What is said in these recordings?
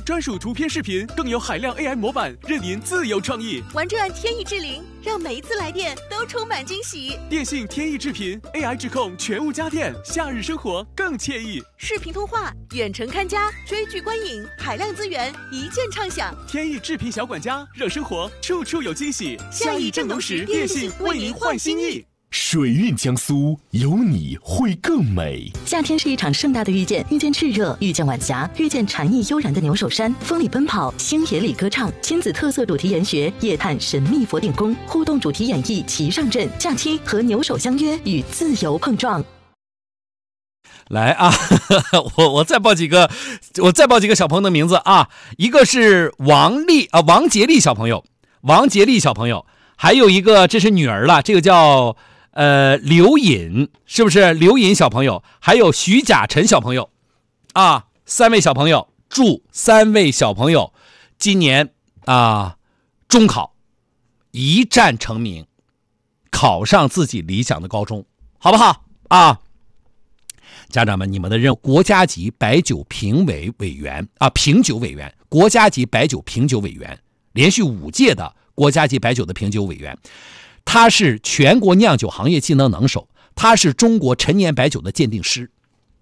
专属图片视频，更有海量 AI 模板，任您自由创意。 玩转天意智灵，让每一次来电都充满惊喜。 电信天意智频 AI 智控全屋家电，夏日生活更惬意。 视频通话、远程看家、追剧观影，海量资源一键畅享。 天意智频小管家，让生活处处有惊喜。 夏意正浓时，电信为您换新意。 水韵江苏，有你会更美。 夏天是一场盛大的遇见，遇见炽热，遇见晚霞，遇见禅意悠然的牛首山，风里奔跑，星野里歌唱，亲子特色主题研学，夜探神秘佛顶宫，互动主题演绎齐上阵，假期和牛首相约，与自由碰撞。 来啊，我再报几个小朋友的名字啊，一个是王杰丽小朋友，还有一个这是女儿了，这个叫刘颖，是不是刘颖小朋友？还有徐甲辰小朋友啊，3位小朋友，祝3位小朋友今年中考一战成名，考上自己理想的高中，好不好啊？家长们，你们的任务，国家级白酒评委委员评酒委员，国家级白酒评酒委员，连续5届的国家级白酒的评酒委员，他是全国酿酒行业技能能手，他是中国陈年白酒的鉴定师，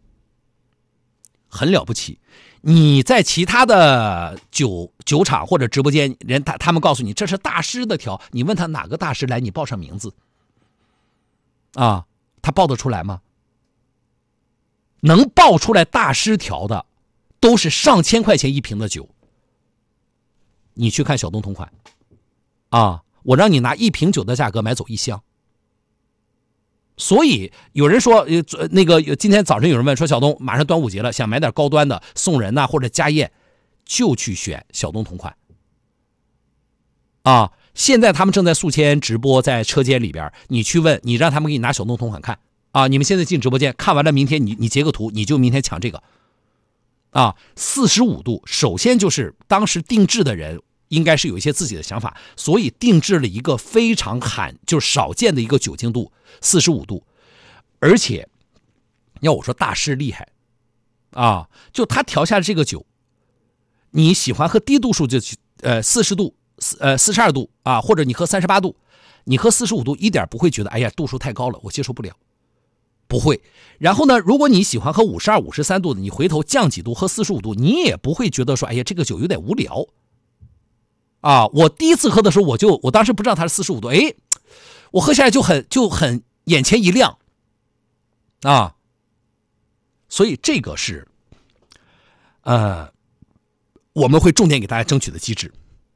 很了不起。你在其他的酒厂或者直播间，他们告诉你这是大师的调，你问他哪个大师来，你报上名字啊，他报得出来吗？能报出来大师调的都是上千块钱一瓶的酒。你去看小东同款啊，我让你拿1瓶酒的价格买走1箱。所以有人说那个今天早上有人问说，小东马上端午节了，想买点高端的送人或者家宴，就去选小东同款啊。现在他们正在宿迁直播，在车间里边，你去问，你让他们给你拿小东同款看啊。你们现在进直播间看完了，明天你截个图，你就明天抢这个啊。45度，首先就是当时定制的人应该是有一些自己的想法，所以定制了一个非常就是少见的一个酒精度，45度。而且要我说大师厉害啊，就他调下的这个酒，你喜欢喝低度数就40度42度啊，或者你喝38度，你喝45度一点不会觉得哎呀度数太高了，我接受不了，不会。然后呢，如果你喜欢喝52、53度的，你回头降几度喝45度，你也不会觉得说哎呀这个酒有点无聊啊。我第一次喝的时候，我当时不知道它是45度，哎，我喝下来就很眼前一亮啊。所以这个是我们会重点给大家争取的机制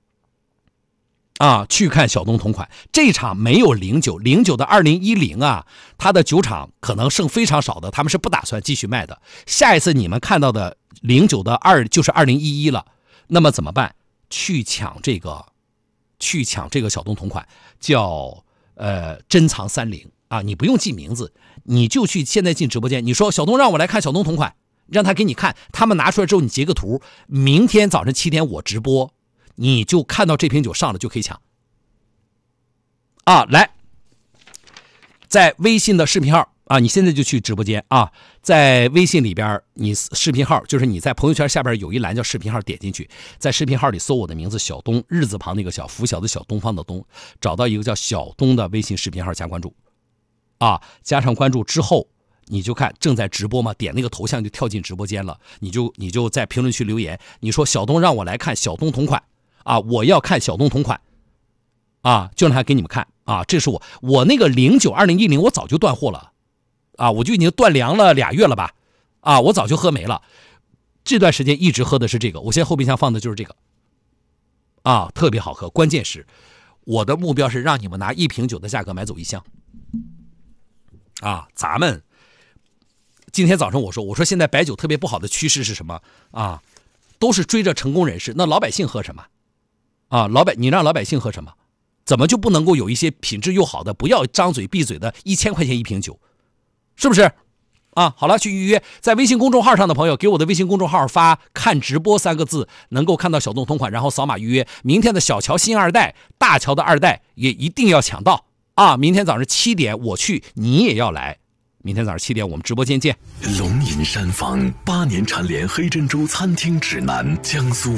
啊。去看小东同款，这场没有09的2010啊，它的酒厂可能剩非常少的，他们是不打算继续卖的。下一次你们看到的09的就是2011了，那么怎么办？去抢这个小东同款，叫珍藏30啊。你不用记名字，你就去现在进直播间，你说小东让我来看小东同款，让他给你看，他们拿出来之后你截个图，明天早上7点我直播，你就看到这瓶酒上了就可以抢啊。来，在微信的视频号啊，你现在就去直播间啊，在微信里边，你视频号就是你在朋友圈下边有一栏叫视频号，点进去，在视频号里搜我的名字小东，日字旁那个小，拂晓的小，东方的东，找到一个叫小东的微信视频号，加关注啊。加上关注之后，你就看正在直播嘛，点那个头像就跳进直播间了，你就在评论区留言，你说小东让我来看小东同款啊，我要看小东同款啊，就让他给你们看啊。这是我那个09、2010我早就断货了啊，我就已经断粮了2月了吧啊，我早就喝没了。这段时间一直喝的是这个，我现在后备箱放的就是这个啊，特别好喝。关键是我的目标是让你们拿1瓶酒的价格买走1箱啊。咱们今天早上我说现在白酒特别不好的趋势是什么啊？都是追着成功人士，那老百姓喝什么啊？你让老百姓喝什么？怎么就不能够有一些品质又好的，不要张嘴闭嘴的1000块钱1瓶酒，是不是啊？好了，去预约，在微信公众号上的朋友给我的微信公众号发看直播3个字，能够看到小东同款，然后扫码预约。明天的小乔新2代，大乔的2代也一定要抢到啊！明天早上7点我去，你也要来。明天早上7点我们直播间见。 龙吟山房8年蝉联黑珍珠餐厅指南，江苏